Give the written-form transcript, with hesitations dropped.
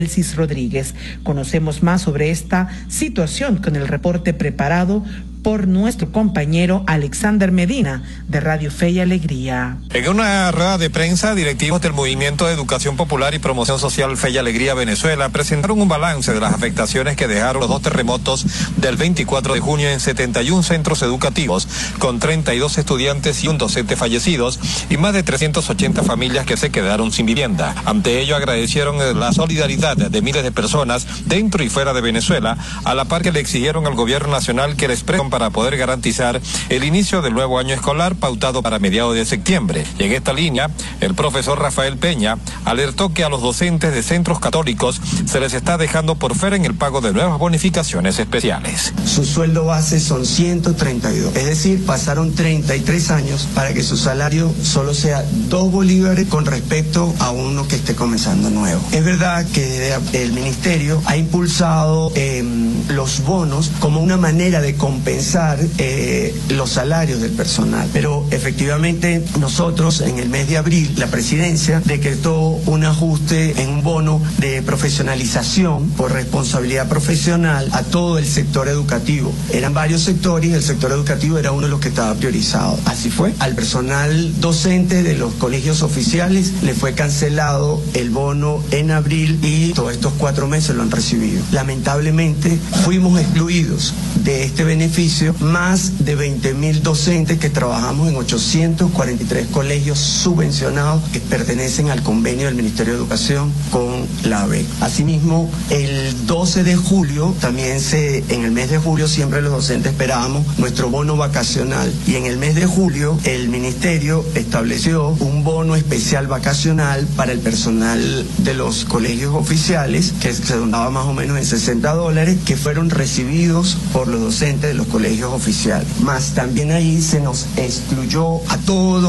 Elsis Rodríguez. Conocemos más sobre esta situación con el reporte preparado por nuestro compañero Alexander Medina, de Radio Fe y Alegría. En una rueda de prensa, directivos del Movimiento de Educación Popular y Promoción Social Fe y Alegría Venezuela presentaron un balance de las afectaciones que dejaron los dos terremotos del 24 de junio en 71 centros educativos, con 32 estudiantes y un docente fallecidos y más de 380 familias que se quedaron sin vivienda. Ante ello, agradecieron la solidaridad de miles de personas dentro y fuera de Venezuela, a la par que le exigieron al gobierno nacional que les presten para poder garantizar el inicio del nuevo año escolar pautado para mediados de septiembre. Y en esta línea, el profesor Rafael Peña alertó que a los docentes de centros católicos se les está dejando por fuera en el pago de nuevas bonificaciones especiales. Su sueldo base son 132, es decir, pasaron 33 años para que su salario solo sea 2 bolívares con respecto a uno que esté comenzando nuevo. Es verdad que el ministerio ha impulsado los bonos como una manera de compensar los salarios del personal, pero efectivamente nosotros en el mes de abril la presidencia decretó un ajuste en un bono de profesionalización por responsabilidad profesional a todo el sector educativo. Eran varios sectores y el sector educativo era uno de los que estaba priorizado. Así fue. Al personal docente de los colegios oficiales le fue cancelado el bono en abril y todos estos 4 meses lo han recibido. Lamentablemente fuimos excluidos de este beneficio más de 20.000 docentes que trabajamos en 843 colegios subvencionados que pertenecen al convenio del Ministerio de Educación con la ABEC. Asimismo, el 12 de julio, en el mes de julio siempre los docentes esperábamos nuestro bono vacacional y en el mes de julio el Ministerio estableció un bono especial vacacional para el personal de los colegios oficiales que se donaba más o menos en $60 que fueron recibidos por los docentes de los colegios oficiales. Más también ahí se nos excluyó a todos